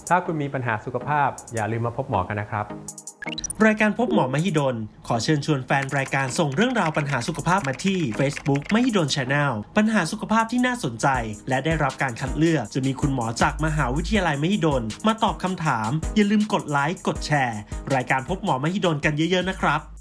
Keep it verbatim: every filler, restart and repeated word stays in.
ถ้าคุณมีปัญหาสุขภาพอย่าลืมมาพบหมอกันนะครับรายการพบหมอมหิดลขอเชิญชวนแฟนรายการส่งเรื่องราวปัญหาสุขภาพมาที่ Facebook มหิดล Channel ปัญหาสุขภาพที่น่าสนใจและได้รับการคัดเลือกจะมีคุณหมอจากมหาวิทยาลัยมหิดลมาตอบคำถามอย่าลืมกดไลค์กดแชร์รายการพบหมอมหิดลกันเยอะๆนะครับ